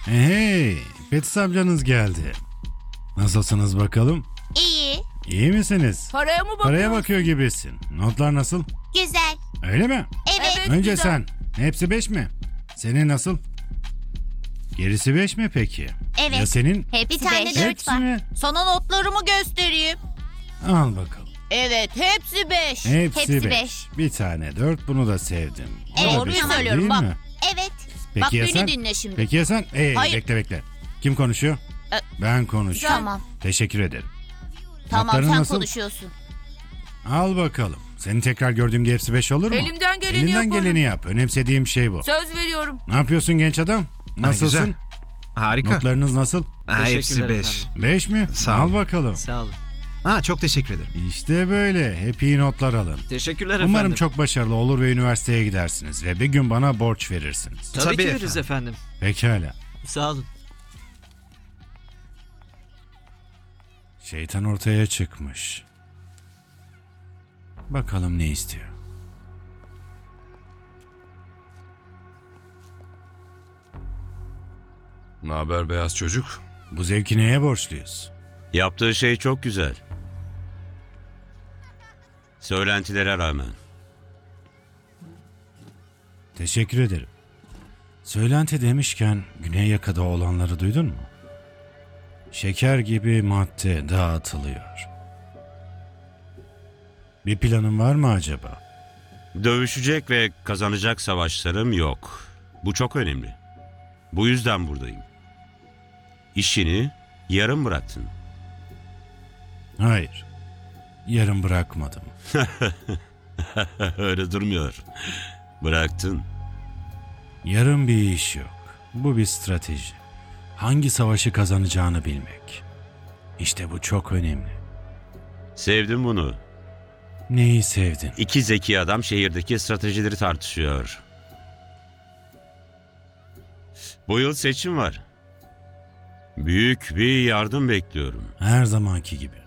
Hey, Fetis amcanız geldi. Nasılsınız bakalım? İyi, İyi misiniz? Paraya mı bakıyorsun? Paraya bakıyor gibisin. Notlar nasıl? güzel. Öyle mi? Evet, Evet. Önce güzel. sen. Hepsi 5 mi? Senin nasıl? Gerisi 5 mi peki? Evet. Ya senin? Bir tane beş. dört Hepsi var. mi? Sana notlarımı göstereyim. Al bakalım. Evet, hepsi 5. Hepsi Hepsi 5. beş. Bir tane 4, bunu da sevdim. O Evet, da doğruyu beş, söylüyorum, değil bak. mi? Evet. Peki Bak ya beni sen? dinle şimdi. Peki ya sen? Hayır. Bekle. Kim konuşuyor? Ben konuşuyorum. Tamam. Teşekkür ederim. Tamam, Notların sen nasıl? konuşuyorsun. Al bakalım. Seni tekrar gördüğümde hepsi 5 olur mu? Elimden geleni Elinden yaparım. geleni yap. Önemsediğim şey bu. Söz veriyorum. Ne yapıyorsun genç adam? Nasılsın? güzel. Harika. Notlarınız nasıl? Hepsi Teşekkürler 5. 5 mi? Sağ ol. Al bakalım. Sağ olun. Çok teşekkür ederim. İşte böyle. Hep iyi notlar alın. Teşekkürler Umarım efendim. çok başarılı olur ve üniversiteye gidersiniz ve bir gün bana borç verirsiniz. Tabii Tabii ki veririz efendim. efendim. Pekala. Sağ olun. Şeytan ortaya çıkmış. Bakalım ne istiyor. Ne haber beyaz çocuk? Bu zevki neye borçluyuz? Yaptığı şey çok güzel. Söylentilere rağmen. Teşekkür ederim. Söylenti demişken Güney Yaka'da olanları duydun mu? Şeker gibi madde dağıtılıyor. Bir planın var mı acaba? Dövüşecek ve kazanacak savaşlarım yok. Bu çok önemli. Bu yüzden buradayım. İşini yarım bıraktın. Hayır. Yarım bırakmadım. Öyle durmuyor. Bıraktın. Yarım bir iş yok. Bu bir strateji. Hangi savaşı kazanacağını bilmek. İşte bu çok önemli. Sevdim bunu. Neyi sevdin? İki zeki adam şehirdeki stratejileri tartışıyor. Bu yıl seçim var. Büyük bir yardım bekliyorum. Her zamanki gibi.